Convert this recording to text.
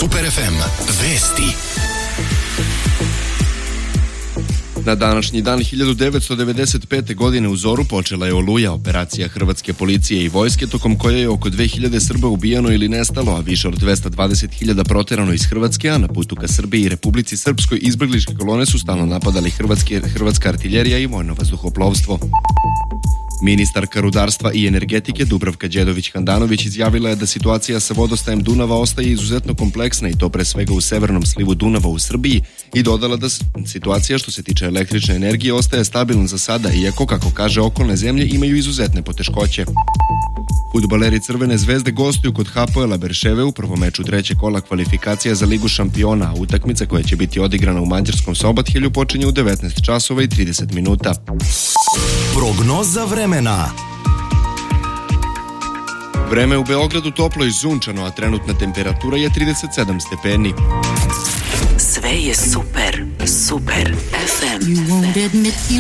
Super FM. Vesti. Na današnji dan 1995. godine u Zoru počela je Oluja, operacija hrvatske policije i vojske, tokom koje je oko 2000 Srba ubijano ili nestalo, a više od 220.000 proterano iz Hrvatske, a na putu ka Srbiji i Republici Srpskoj izbegličke kolone su stalno napadali hrvatska artiljerija i vojno vazduhoplovstvo. Ministarka rudarstva i energetike Dubravka Đedović-Handanović izjavila je da situacija sa vodostajem Dunava ostaje izuzetno kompleksna i to pre svega u severnom slivu Dunava u Srbiji i dodala da situacija što se tiče električne energije ostaje stabilna za sada, iako, kako kaže, okolne zemlje imaju izuzetne poteškoće. Fudbaleri Crvene zvezde gostuju kod Hapoela Berševe u prvom meču trećeg kola kvalifikacija za Ligu šampiona, a utakmica koja će biti odigrana u mađarskom Sobathelju počinje u 19 časova i 30 minuta. Prognoza vremena. Vreme u Beogradu toplo i sunčano, a trenutna temperatura je 37 stepeni. Sve je super, Super FM.